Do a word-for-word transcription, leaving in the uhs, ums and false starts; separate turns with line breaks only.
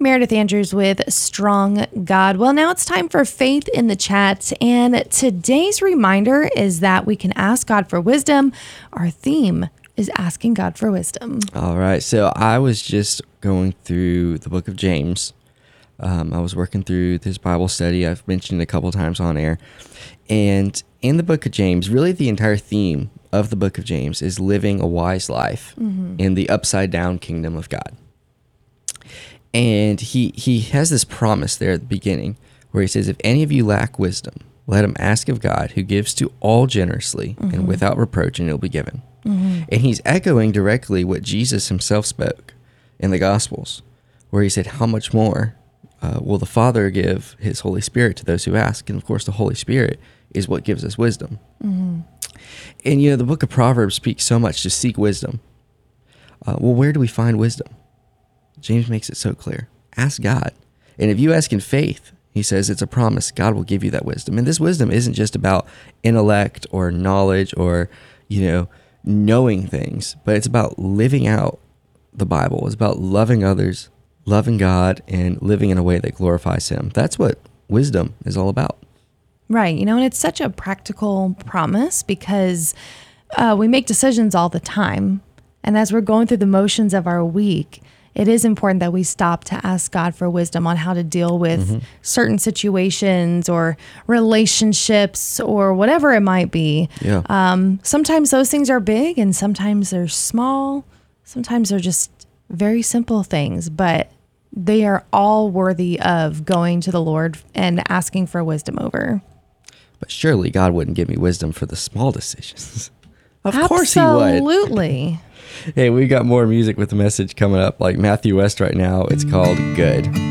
Meredith Andrews with Strong God. Well, now it's time for Faith in the Chat. And today's reminder is that we can ask God for wisdom. Our theme is asking God for wisdom.
All right. So I was just going through the book of James. Um, I was working through this Bible study I've mentioned a couple times on air. And in the book of James, really the entire theme of the book of James is living a wise life mm-hmm. in the upside down kingdom of God. And he he has this promise there at the beginning where he says, if any of you lack wisdom, let him ask of God, who gives to all generously mm-hmm. and without reproach, and it will be given. Mm-hmm. And he's echoing directly what Jesus himself spoke in the Gospels, where he said, how much more uh, will the Father give his Holy Spirit to those who ask? And of course, the Holy Spirit is what gives us wisdom. Mm-hmm. And, you know, the book of Proverbs speaks so much to seek wisdom. Uh, well, where do we find wisdom? James makes it so clear. Ask God. And if you ask in faith, he says it's a promise. God will give you that wisdom. And this wisdom isn't just about intellect or knowledge or, you know, knowing things, but it's about living out the Bible. It's about loving others, loving God, and living in a way that glorifies him. That's what wisdom is all about.
Right. You know, and it's such a practical promise because uh, we make decisions all the time. And as we're going through the motions of our week, it is important that we stop to ask God for wisdom on how to deal with mm-hmm. certain situations or relationships or whatever it might be.
Yeah.
Um, sometimes those things are big and sometimes they're small. Sometimes they're just very simple things, but they are all worthy of going to the Lord and asking for wisdom over.
But surely God wouldn't give me wisdom for the small decisions. Of
Absolutely.
course he would.
Absolutely.
Hey, we got more music with the message coming up, like Matthew West right now. It's called Good.